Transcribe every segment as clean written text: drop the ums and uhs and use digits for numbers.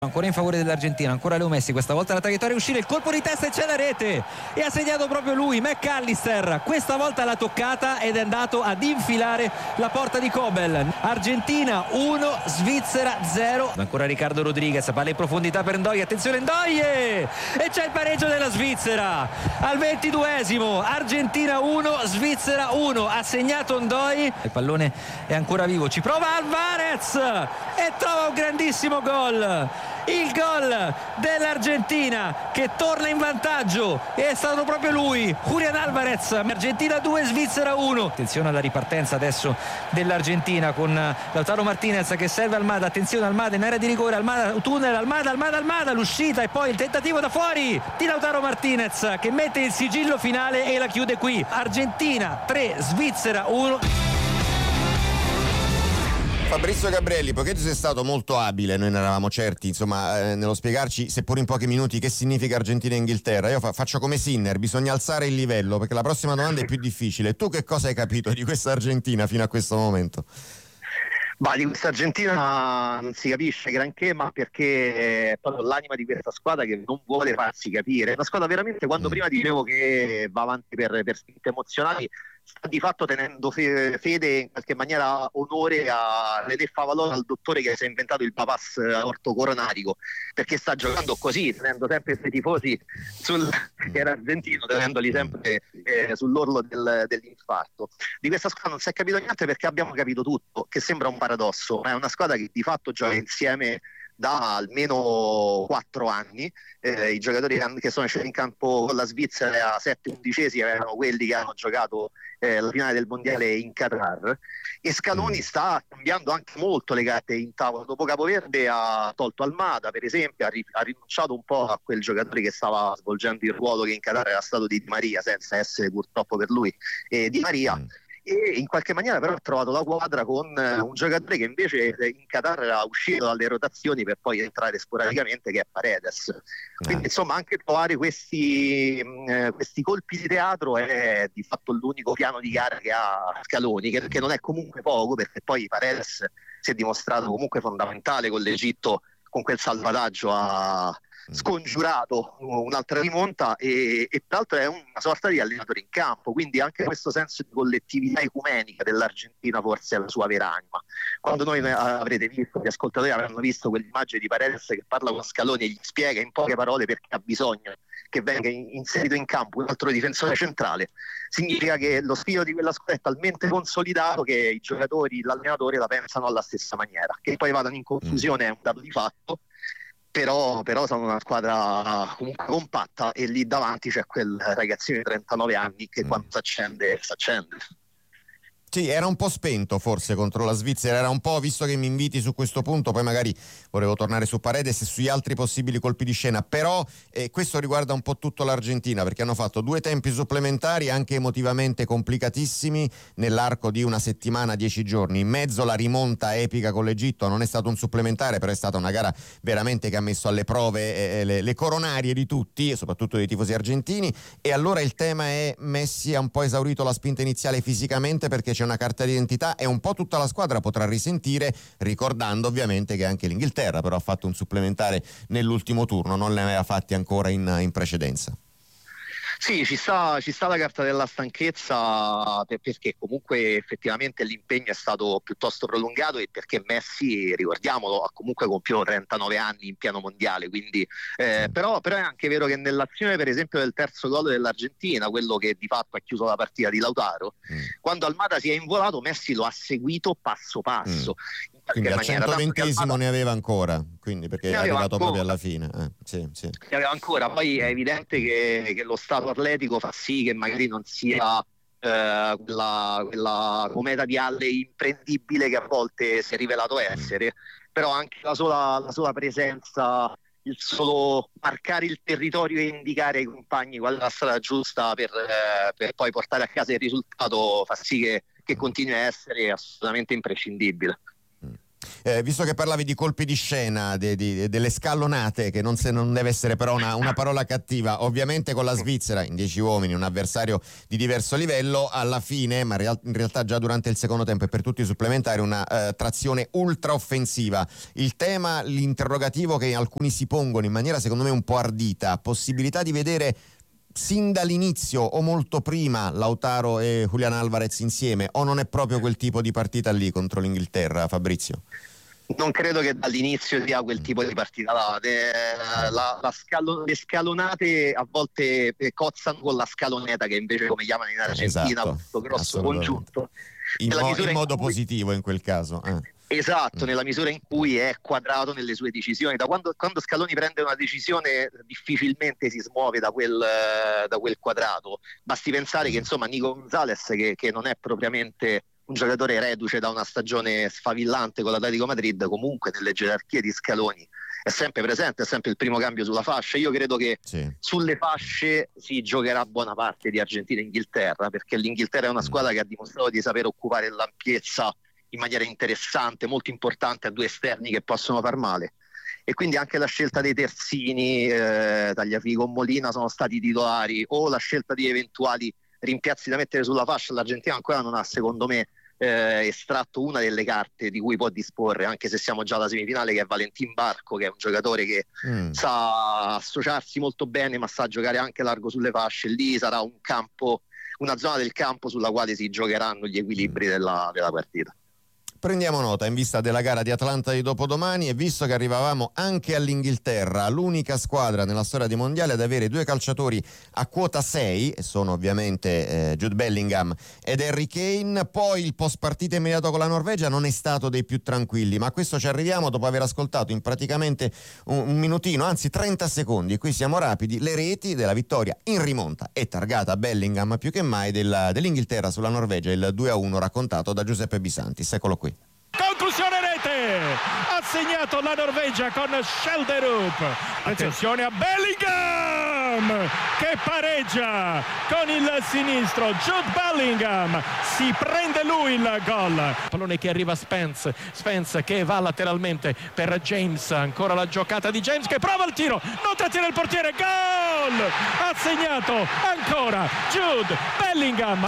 Ancora in favore dell'Argentina, ancora Leo Messi, questa volta la traiettoria è uscire, il colpo di testa e c'è la rete e ha segnato proprio lui, McAllister, questa volta l'ha toccata ed è andato ad infilare la porta di Kobel. Argentina 1, Svizzera 0. Ancora Riccardo Rodriguez, palla in profondità per Ndoye, attenzione Ndoye, e c'è il pareggio della Svizzera al 22esimo. Argentina 1, Svizzera 1, ha segnato Ndoye, il pallone è ancora vivo, ci prova Alvarez e trova un grandissimo gol. Il gol dell'Argentina che torna in vantaggio, è stato proprio lui, Julián Álvarez. Argentina 2, Svizzera 1. Attenzione alla ripartenza adesso dell'Argentina con Lautaro Martinez che serve Almada, attenzione Almada in area di rigore, Almada, tunnel, Almada, l'uscita e poi il tentativo da fuori di Lautaro Martinez che mette il sigillo finale e la chiude qui. Argentina 3, Svizzera 1. Fabrizio Gabrielli, poiché tu sei stato molto abile, noi ne eravamo certi, insomma, nello spiegarci, seppur in pochi minuti, che significa Argentina e Inghilterra, io faccio come Sinner, bisogna alzare il livello, perché la prossima domanda è più difficile. Tu che cosa hai capito di questa Argentina fino a questo momento? Bah, di questa Argentina non si capisce granché, ma perché è proprio l'anima di questa squadra che non vuole farsi capire. Una squadra veramente, quando prima dicevo che va avanti per spinte emozionali, sta di fatto tenendo fede, in qualche maniera onore a René Favaloro, al dottore che si è inventato il bypass ortocoronarico, perché sta giocando così, tenendo sempre i suoi tifosi che era argentino, tenendoli sempre sull'orlo dell'infarto. Di questa squadra non si è capito niente, perché abbiamo capito tutto, che sembra un paradosso, ma è una squadra che di fatto gioca insieme da almeno 4 anni. I giocatori che sono scesi in campo con la Svizzera a 7-11 erano quelli che hanno giocato la finale del mondiale in Qatar, e Scaloni sta cambiando anche molto le carte in tavola. Dopo Capoverde ha tolto Almada, per esempio, ha rinunciato un po' a quel giocatore che stava svolgendo il ruolo che in Qatar era stato di Di Maria, senza essere purtroppo per lui Di Maria. E in qualche maniera però ha trovato la quadra con un giocatore che invece in Qatar era uscito dalle rotazioni per poi entrare sporadicamente, che è Paredes. Quindi insomma anche trovare questi colpi di teatro è di fatto l'unico piano di gara che ha Scaloni, che non è comunque poco, perché poi Paredes si è dimostrato comunque fondamentale con l'Egitto, con quel salvataggio ha scongiurato un'altra rimonta, e tra l'altro è una sorta di allenatore in campo, quindi anche questo senso di collettività ecumenica dell'Argentina forse è la sua vera anima. Quando noi avrete visto, gli ascoltatori avranno visto quell'immagine di Paredes che parla con Scaloni e gli spiega in poche parole perché ha bisogno che venga inserito in campo un altro difensore centrale, significa che lo spirito di quella squadra è talmente consolidato che i giocatori, l'allenatore la pensano alla stessa maniera. Che poi vadano in confusione è un dato di fatto, però sono una squadra comunque compatta, e lì davanti c'è quel ragazzino di 39 anni che quando si accende. Sì, era un po' spento forse contro la Svizzera, era un po', visto che mi inviti su questo punto, poi magari volevo tornare su Paredes e sugli altri possibili colpi di scena, però questo riguarda un po' tutto l'Argentina, perché hanno fatto 2 tempi supplementari anche emotivamente complicatissimi nell'arco di una settimana, 10 giorni, in mezzo la rimonta epica con l'Egitto. Non è stato un supplementare, però è stata una gara veramente che ha messo alle prove le coronarie di tutti, soprattutto dei tifosi argentini, e allora il tema è: Messi ha un po' esaurito la spinta iniziale fisicamente, perché c'è una carta d'identità, e un po' tutta la squadra potrà risentire, ricordando ovviamente che anche l'Inghilterra però ha fatto un supplementare nell'ultimo turno, non ne aveva fatti ancora in precedenza. Sì, ci sta la carta della stanchezza, perché comunque effettivamente l'impegno è stato piuttosto prolungato, e perché Messi, ricordiamolo, ha comunque compiuto 39 anni in pieno mondiale, quindi però è anche vero che nell'azione per esempio del terzo gol dell'Argentina, quello che di fatto ha chiuso la partita di Lautaro, quando Almada si è involato, Messi lo ha seguito passo passo. Quindi al 120esimo ne aveva ancora, quindi perché è arrivato proprio alla fine. Sì. Ne aveva ancora, poi è evidente che lo stato atletico fa sì che magari non sia quella cometa di alle imprendibile che a volte si è rivelato essere, però anche la sola presenza, il solo marcare il territorio e indicare ai compagni qual è la strada giusta per poi portare a casa il risultato fa sì che continui a essere assolutamente imprescindibile. visto che parlavi di colpi di scena, delle scallonate, che non deve essere però una parola cattiva, ovviamente con la Svizzera in 10 uomini, un avversario di diverso livello, alla fine, ma in realtà già durante il secondo tempo e per tutti i supplementari, una trazione ultra offensiva. Il tema, l'interrogativo che alcuni si pongono in maniera secondo me un po' ardita, possibilità di vedere sin dall'inizio o molto prima Lautaro e Julián Álvarez insieme, o non è proprio quel tipo di partita lì contro l'Inghilterra, Fabrizio? Non credo che dall'inizio sia quel tipo di partita là. Le scalonate a volte cozzano con la scaloneta, che invece, come chiamano in Argentina, questo grosso congiunto in modo positivo in quel caso. Esatto, nella misura in cui è quadrato nelle sue decisioni. Da quando Scaloni prende una decisione difficilmente si smuove da quel quadrato. Basti pensare che insomma Nico Gonzalez, che non è propriamente un giocatore reduce da una stagione sfavillante con l'Atletico Madrid, comunque nelle gerarchie di Scaloni è sempre presente, è sempre il primo cambio sulla fascia. Io credo che sulle fasce si giocherà buona parte di Argentina e Inghilterra, perché l'Inghilterra è una squadra che ha dimostrato di saper occupare l'ampiezza in maniera interessante, molto importante, a due esterni che possono far male, e quindi anche la scelta dei terzini, Tagliafico o Molina sono stati titolari, o la scelta di eventuali rimpiazzi da mettere sulla fascia. L'Argentina ancora non ha, secondo me, estratto una delle carte di cui può disporre, anche se siamo già alla semifinale, che è Valentín Barco, che è un giocatore che sa associarsi molto bene, ma sa giocare anche largo sulle fasce. Lì sarà una zona del campo sulla quale si giocheranno gli equilibri della partita. Prendiamo nota in vista della gara di Atlanta di dopodomani, e visto che arrivavamo anche all'Inghilterra, l'unica squadra nella storia dei mondiali ad avere due calciatori a quota 6, e sono ovviamente Jude Bellingham ed Harry Kane. Poi il post partita immediato con la Norvegia non è stato dei più tranquilli, ma a questo ci arriviamo dopo aver ascoltato in praticamente un minutino, anzi 30 secondi, qui siamo rapidi, le reti della vittoria in rimonta e targata a Bellingham più che mai dell'Inghilterra sulla Norvegia, il 2-1 raccontato da Giuseppe Bisantis. Eccolo qui. Conclusione rete, ha segnato la Norvegia con Schjelderup. Attenzione a Bellingham che pareggia con il sinistro. Jude Bellingham si prende lui il gol. Pallone che arriva a Spence che va lateralmente per James, ancora la giocata di James che prova il tiro, non trattiene il portiere, gol! Ha segnato ancora Jude Bellingham.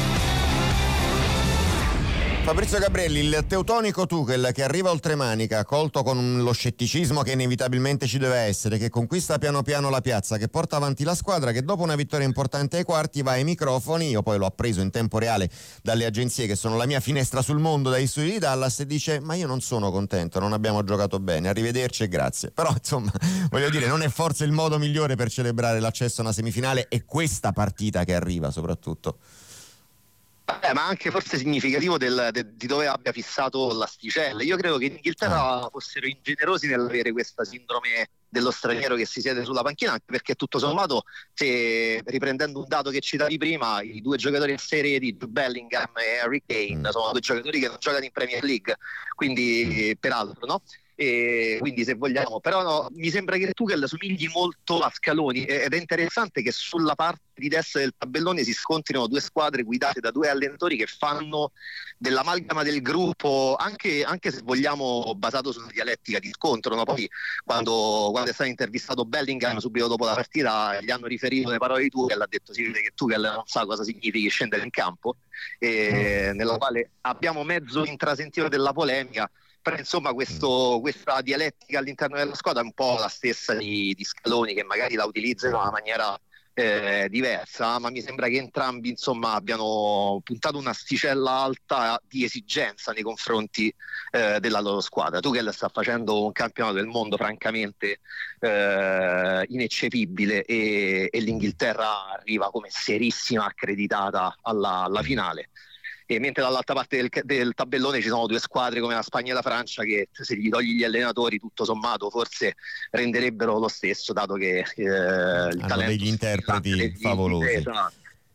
Fabrizio Gabrielli, il teutonico Tuchel che arriva oltremanica, colto con lo scetticismo che inevitabilmente ci deve essere, che conquista piano piano la piazza, che porta avanti la squadra, che dopo una vittoria importante ai quarti va ai microfoni, io poi l'ho appreso in tempo reale dalle agenzie che sono la mia finestra sul mondo, dai studi di Dallas, e dice: ma io non sono contento, non abbiamo giocato bene, arrivederci e grazie. Però insomma, voglio dire, non è forse il modo migliore per celebrare l'accesso a una semifinale e questa partita che arriva soprattutto? Ma anche forse significativo di dove abbia fissato l'asticella. Io credo che in Inghilterra fossero ingenerosi nell'avere questa sindrome dello straniero che si siede sulla panchina, anche perché tutto sommato, se riprendendo un dato che citavi prima, i due giocatori a 6 reti, Bellingham e Harry Kane, sono due giocatori che non giocano in Premier League, quindi peraltro, no? E quindi, se vogliamo, però no, mi sembra che Tuchel somigli molto a Scaloni, ed è interessante che sulla parte di destra del tabellone si scontrino due squadre guidate da due allenatori che fanno dell'amalgama del gruppo, anche se vogliamo basato sulla dialettica di scontro, no? Poi quando è stato intervistato Bellingham subito dopo la partita, gli hanno riferito le parole di Tuchel, ha detto: si vede che Tuchel non sa cosa significhi scendere in campo, nella quale abbiamo mezzo intrasentito della polemica. Però insomma questa dialettica all'interno della squadra è un po' la stessa di Scaloni, che magari la utilizza in una maniera diversa, ma mi sembra che entrambi insomma abbiano puntato un'asticella alta di esigenza nei confronti della loro squadra. Tuchel sta facendo un campionato del mondo francamente ineccepibile, e l'Inghilterra arriva come serissima accreditata alla finale. E mentre dall'altra parte del tabellone ci sono due squadre come la Spagna e la Francia che, se gli togli gli allenatori, tutto sommato forse renderebbero lo stesso, dato che il hanno talento degli interpreti favolosi. Esatto.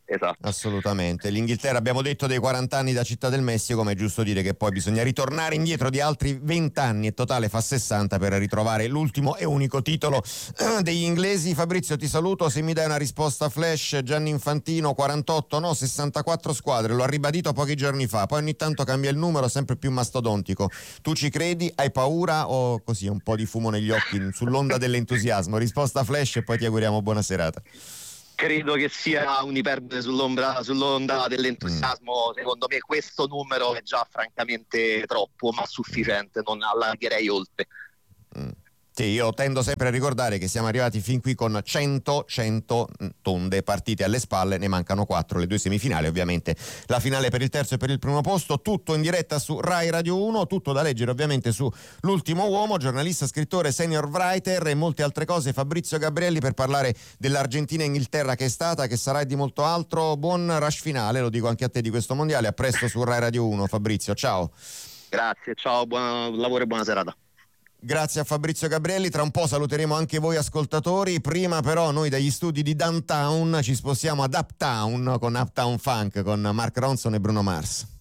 Esatto. Assolutamente. L'Inghilterra, abbiamo detto, dei 40 anni da Città del Messico, ma è giusto dire che poi bisogna ritornare indietro di altri 20 anni e totale fa 60 per ritrovare l'ultimo e unico titolo degli inglesi. Fabrizio, ti saluto, se mi dai una risposta flash. Gianni Infantino, 48 no, 64 squadre, lo ha ribadito pochi giorni fa, poi ogni tanto cambia il numero, sempre più mastodontico. Tu ci credi? Hai paura o così un po' di fumo negli occhi sull'onda dell'entusiasmo? Risposta flash e poi ti auguriamo buona serata. Credo che sia un'iperbole sull'onda dell'entusiasmo. Secondo me questo numero è già francamente troppo, ma sufficiente, non allargherei oltre. Sì, io tendo sempre a ricordare che siamo arrivati fin qui con 100 tonde partite alle spalle, ne mancano 4, le 2 semifinali, ovviamente la finale per il terzo e per il primo posto, tutto in diretta su Rai Radio 1, tutto da leggere ovviamente su L'Ultimo Uomo, giornalista, scrittore, senior writer e molte altre cose, Fabrizio Gabrielli, per parlare dell'Argentina e Inghilterra che è stata, che sarà e di molto altro. Buon rush finale, lo dico anche a te, di questo mondiale, a presto su Rai Radio 1. Fabrizio, ciao. Grazie, ciao, buon lavoro e buona serata. Grazie a Fabrizio Gabrielli, tra un po' saluteremo anche voi ascoltatori, prima però noi dagli studi di Downtown ci spostiamo ad Uptown con Uptown Funk con Mark Ronson e Bruno Mars.